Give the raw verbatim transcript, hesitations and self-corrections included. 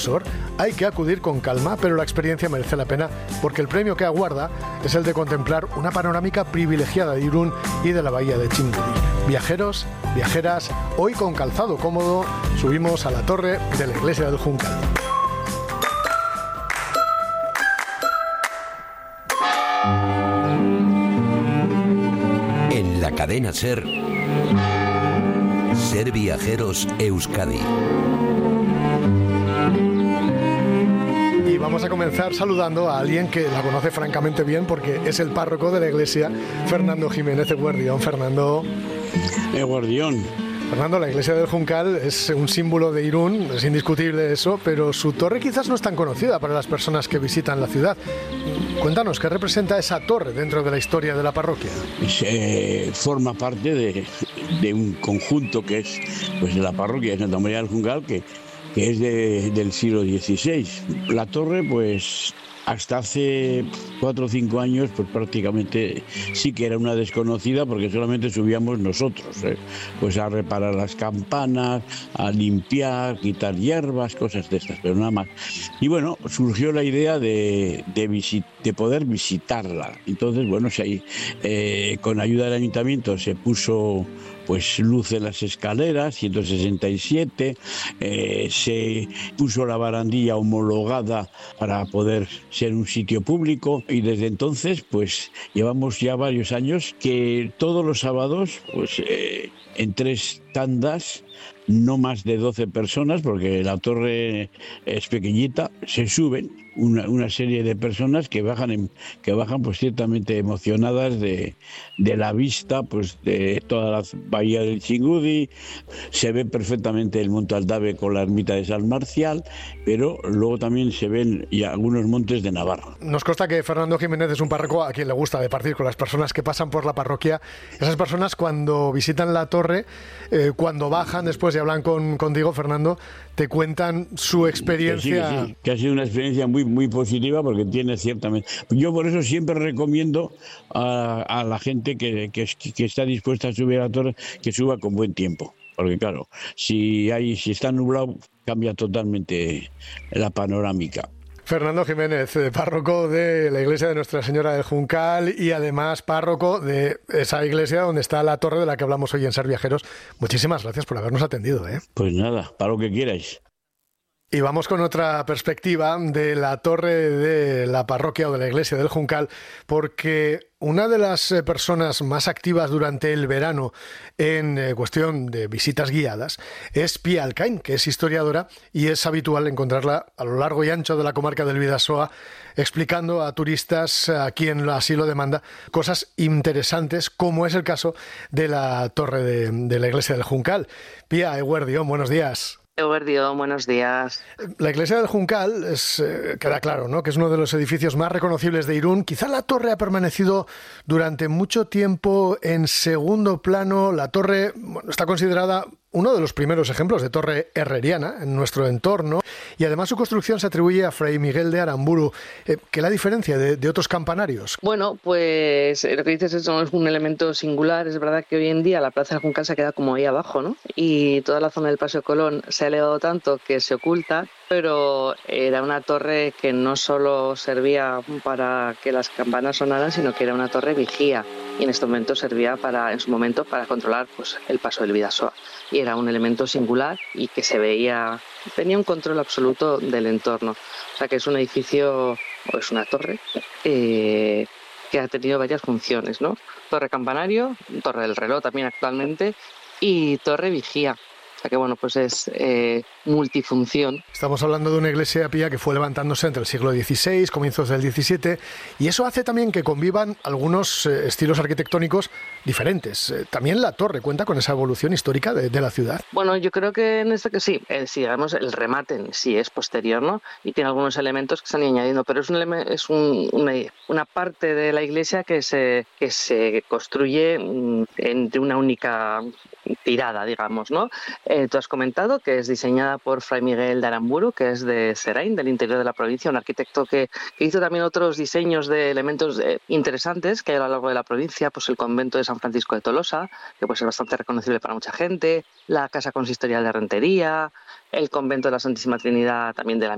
inversor, hay que acudir con calma, pero la experiencia merece la pena porque el premio que aguarda es el de contemplar una panorámica privilegiada de Irún y de la bahía de Txingudi. Viajeros, viajeras, hoy con calzado cómodo subimos a la torre de la iglesia del Juncal. En la cadena SER, Ser Viajeros Euskadi. Y vamos a comenzar saludando a alguien que la conoce francamente bien porque es el párroco de la iglesia, Fernando Jiménez Eguerdión. Fernando. Eguerdión. Fernando, la iglesia del Juncal es un símbolo de Irún, es indiscutible eso, pero su torre quizás no es tan conocida para las personas que visitan la ciudad. Cuéntanos, ¿qué representa esa torre dentro de la historia de la parroquia? Eh, forma parte de, de un conjunto que es pues, la parroquia de Santa María del Juncal, que, que es de, del siglo dieciséis. La torre, pues hasta hace cuatro o cinco años, pues prácticamente sí que era una desconocida porque solamente subíamos nosotros, ¿eh? Pues a reparar las campanas, a limpiar, quitar hierbas, cosas de estas, pero nada más. Y bueno, surgió la idea de, de, visit, de poder visitarla. Entonces, bueno, si, eh, con ayuda del ayuntamiento se puso pues luz en las escaleras, ciento sesenta y siete, eh, se puso la barandilla homologada para poder ser un sitio público y desde entonces pues llevamos ya varios años que todos los sábados pues eh, en tres tandas, no más de doce personas, porque la torre es pequeñita, se suben una, una serie de personas que bajan en, que bajan pues ciertamente emocionadas de, de la vista pues de toda la bahía del Txingudi. Se ve perfectamente el Monte Aldave con la ermita de San Marcial, pero luego también se ven y algunos montes de Navarra. Nos consta que Fernando Jiménez es un párroco a quien le gusta departir con las personas que pasan por la parroquia. Esas personas cuando visitan la torre, eh, cuando bajan después y hablan con, contigo, Fernando, te cuentan su experiencia. Que sí, que sí, que ha sido una experiencia muy, muy positiva porque tiene ciertamente... Yo por eso siempre recomiendo a, a la gente que, que, que está dispuesta a subir a la torre que suba con buen tiempo. Porque claro, si, hay, si está nublado cambia totalmente la panorámica. Fernando Jiménez, párroco de la iglesia de Nuestra Señora del Juncal y además párroco de esa iglesia donde está la torre de la que hablamos hoy en Ser Viajeros. Muchísimas gracias por habernos atendido, ¿eh? Pues nada, para lo que quierais. Y vamos con otra perspectiva de la torre de la parroquia o de la iglesia del Juncal, porque una de las personas más activas durante el verano en cuestión de visitas guiadas es Pía Alcaín, que es historiadora y es habitual encontrarla a lo largo y ancho de la comarca del Bidasoa explicando a turistas, a quien así lo demanda, cosas interesantes, como es el caso de la torre de, de la iglesia del Juncal. Pía Eguerdión, buenos días. Eguerdión, buenos días. La iglesia del Juncal es, eh, queda claro, ¿no?, que es uno de los edificios más reconocibles de Irún. Quizá la torre ha permanecido durante mucho tiempo en segundo plano. La torre, bueno, está considerada uno de los primeros ejemplos de torre herreriana en nuestro entorno y además su construcción se atribuye a Fray Miguel de Aramburu. Eh, ¿Qué es la diferencia de, de otros campanarios? Bueno, pues lo que dices es un elemento singular. Es verdad que hoy en día la Plaza del Juncal se queda como ahí abajo, ¿no? Y toda la zona del Paseo Colón se ha elevado tanto que se oculta, pero era una torre que no solo servía para que las campanas sonaran, sino que era una torre vigía y en este momento servía para, en su momento para controlar pues, el paso del Bidasoa. Y era un elemento singular y que se veía, tenía un control absoluto del entorno. O sea que es un edificio, o es una torre, eh, que ha tenido varias funciones, ¿no? Torre campanario, torre del reloj también actualmente y torre vigía. O sea que bueno, pues es eh, multifunción. Estamos hablando de una iglesia, Pía, que fue levantándose entre el siglo dieciséis, comienzos del diecisiete, y eso hace también que convivan algunos eh, estilos arquitectónicos diferentes. Eh, también la torre cuenta con esa evolución histórica de, de la ciudad. Bueno, yo creo que en este que sí, eh, sí, digamos, el remate en sí es posterior, ¿no? Y tiene algunos elementos que se han ido añadiendo, pero es, un, es un, una, una parte de la iglesia que se, que se construye mm, entre una única tirada, digamos, ¿no? Eh, tú has comentado que es diseñada por Fray Miguel de Aramburu, que es de Serain, del interior de la provincia, un arquitecto que, que hizo también otros diseños de elementos eh, interesantes que hay a lo largo de la provincia, pues el convento de San Francisco de Tolosa, que pues es bastante reconocible para mucha gente, la casa consistorial de Rentería, el convento de la Santísima Trinidad también de la